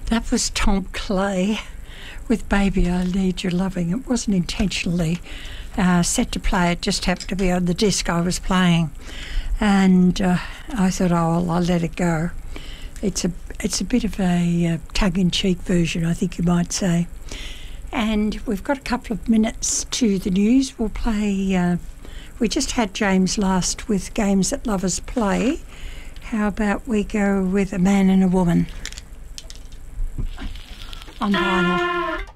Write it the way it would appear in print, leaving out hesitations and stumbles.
That was Tom Clay with Baby I Need Your Loving. It wasn't intentionally set to play, it just happened to be on the disc I was playing. And I thought, oh, well, I'll let it go. It's a bit of a tongue-in-cheek version, I think you might say. And we've got a couple of minutes to the news. We'll play... we just had James last with Games That Lovers Play. How about we go with A Man and a Woman on vinyl?